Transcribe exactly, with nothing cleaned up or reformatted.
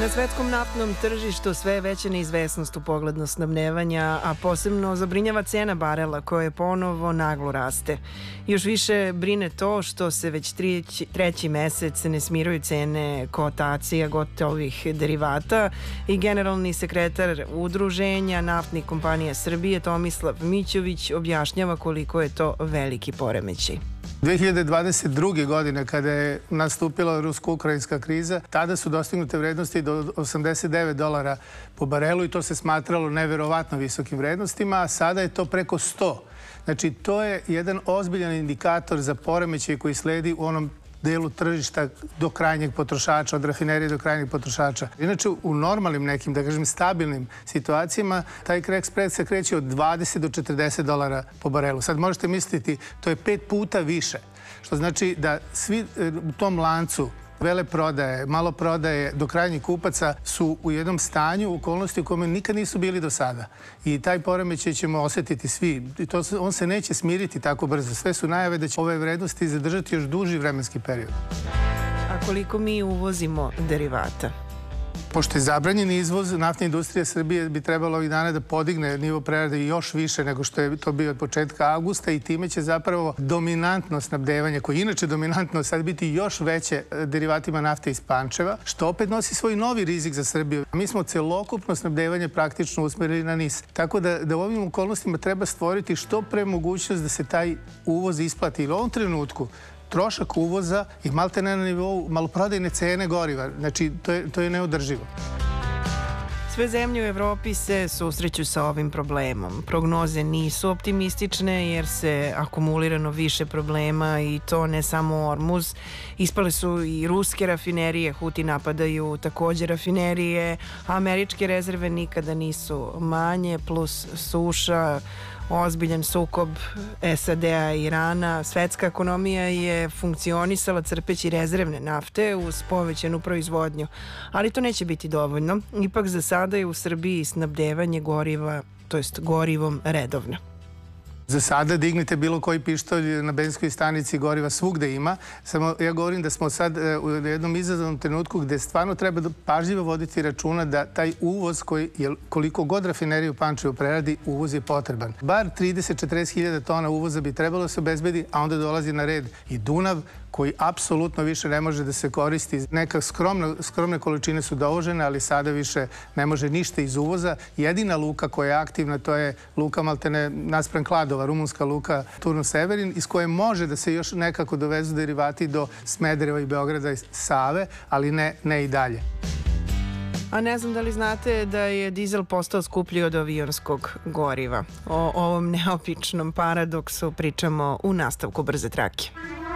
Na svetskom naftnom tržištu sve je veća neizvesnost u pogledu snabdevanja, a posebno zabrinjava cena barela koja ponovo naglo raste. Još više brine to što se već treći, treći mesec ne smiruju cene kotacija gotovih derivata i generalni sekretar Udruženja naftnih kompanija Srbije Tomislav Mićović objašnjava koliko je to veliki poremećaj. dve hiljade dvadeset druge. godine, kada je nastupila rusko-ukrajinska kriza, tada su dostignute vrednosti do osamdeset devet dolara po barelu i to se smatralo neverovatno visokim vrednostima, a sada je to preko sto. Znači, to je jedan ozbiljan indikator za poremećaj koji sledi u onom delu tržišta do krajnjeg potrošača, od rafinerije do krajnjeg potrošača. Inače, u normalnim nekim, da kažem, stabilnim situacijama, taj crack spread se kreće od dvadeset do četrdeset dolara po barelu. Sad možete misliti, to je pet puta više. Što znači da svi u tom lancu veleprodaje, maloprodaje do krajnjih kupaca su u jednom stanju, u okolnosti u kome nikad nisu bili do sada. I taj poremećaj ćemo osjetiti svi. I to, on se neće smiriti tako brzo. Sve su najave da će ove vrednosti zadržati još duži vremenski period. A koliko mi uvozimo derivata? Pošto je zabranjen izvoz, naftna industrija Srbije bi trebalo ovih dana da podigne nivo prerade još više nego što je to bio od početka avgusta i time će zapravo dominantno snabdevanje, koje je inače dominantno, sad biti još veće derivatima nafte iz Pančeva, što opet nosi svoj novi rizik za Srbiju. Mi smo celokupno snabdevanje praktično usmerili na NIS. Tako da, da u ovim okolnostima treba stvoriti što pre mogućnost da se taj uvoz isplati. I u ovom trenutku trošak uvoza i malte ne na nivou maloprodajne cene goriva. Znači, to je, to je neodrživo. Sve zemlje u Evropi se susreću sa ovim problemom. Prognoze nisu optimistične jer se akumulirano više problema i to ne samo Ormuz. Ispale su i ruske rafinerije, Huti napadaju također rafinerije, a američke rezerve nikada nisu manje, plus suša, ozbiljan sukob S A D-a i Irana. Svetska ekonomija je funkcionisala crpeći rezervne nafte uz povećanu proizvodnju, ali to neće biti dovoljno. Ipak za sada je u Srbiji snabdevanje goriva, to jest gorivom, redovno. Za sada dignite bilo koji pištolj na benzinskoj stanici, goriva svugde ima. Samo ja govorim da smo sad u jednom izazovnom trenutku gde stvarno treba pažljivo voditi računa da taj uvoz, koji je koliko god rafineriju u Pančevu preradi, uvoz je potreban. Bar trideset do četrdeset hiljada tona uvoza bi trebalo se obezbedi, a onda dolazi na red i Dunav, koji apsolutno više ne može da se koristi. Neka skromne, skromne količine su dovožene, ali sada više ne može ništa iz uvoza. Jedina luka koja je aktivna, to je luka maltene naspram Kladova, rumunska luka Turno Severin, iz koje može da se još nekako dovezu derivati do Smedereva i Beograda i Save, ali ne, ne i dalje. A ne znam da li znate da je dizel postao skuplji od avionskog goriva. O ovom neobičnom paradoksu pričamo u nastavku Brze trake.